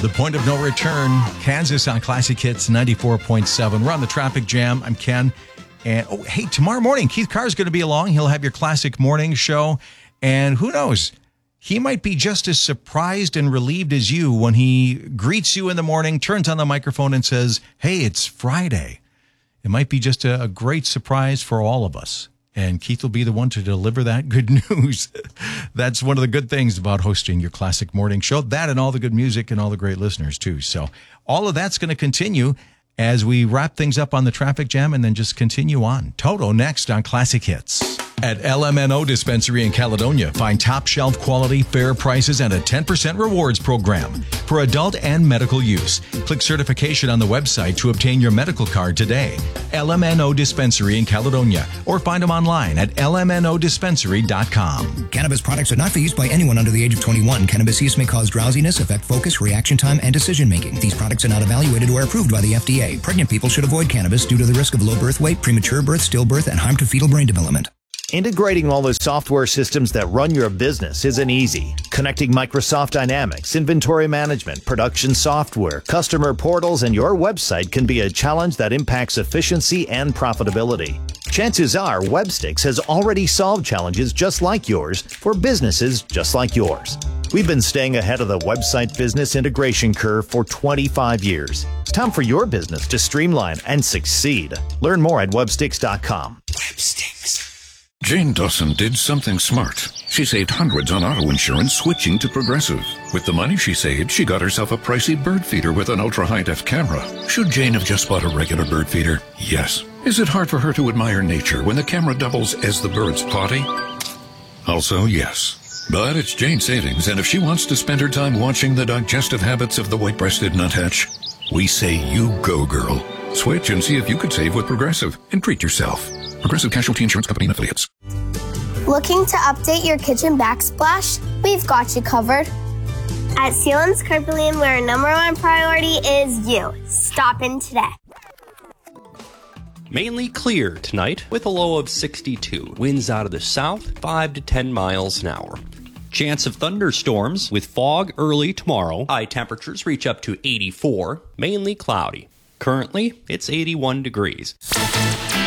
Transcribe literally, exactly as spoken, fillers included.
The Point of No Return, Kansas on Classic Hits ninety-four point seven. We're on the traffic jam. I'm Ken. And, oh, hey, tomorrow morning, Keith Carr's going to be along. He'll have your classic morning show. And who knows, he might be just as surprised and relieved as you when he greets you in the morning, turns on the microphone and says, hey, it's Friday. It might be just a, a great surprise for all of us. And Keith will be the one to deliver that good news. That's one of the good things about hosting your classic morning show. That and all the good music and all the great listeners, too. So all of that's going to continue as we wrap things up on the traffic jam and then just continue on. Toto next on Classic Hits. At L M N O Dispensary in Caledonia, find top shelf quality, fair prices, and a ten percent rewards program for adult and medical use. Click certification on the website to obtain your medical card today. L M N O Dispensary in Caledonia, or find them online at L M N O dispensary dot com. Cannabis products are not for use by anyone under the age of twenty-one. Cannabis use may cause drowsiness, affect focus, reaction time, and decision making. These products are not evaluated or approved by the F D A. Pregnant people should avoid cannabis due to the risk of low birth weight, premature birth, stillbirth, and harm to fetal brain development. Integrating all the software systems that run your business isn't easy. Connecting Microsoft Dynamics, inventory management, production software, customer portals, and your website can be a challenge that impacts efficiency and profitability. Chances are Webstix has already solved challenges just like yours for businesses just like yours. We've been staying ahead of the website business integration curve for twenty-five years. It's time for your business to streamline and succeed. Learn more at webstix dot com. Webstix. Jane Dawson did something smart. She saved hundreds on auto insurance switching to Progressive. With the money she saved, she got herself a pricey bird feeder with an ultra-high-def camera. Should Jane have just bought a regular bird feeder? Yes. Is it hard for her to admire nature when the camera doubles as the bird's potty? Also, yes. But it's Jane's savings, and if she wants to spend her time watching the digestive habits of the white-breasted nuthatch, we say you go, girl. Switch and see if you could save with Progressive and treat yourself. Progressive Casualty Insurance Company and Affiliates. Looking to update your kitchen backsplash? We've got you covered. At Sealands Carpelian, where our number one priority is you. Stop in today. Mainly clear tonight with a low of sixty-two. Winds out of the south, five to ten miles an hour. Chance of thunderstorms with fog early tomorrow. High temperatures reach up to eighty-four. Mainly cloudy. Currently, it's eighty-one degrees.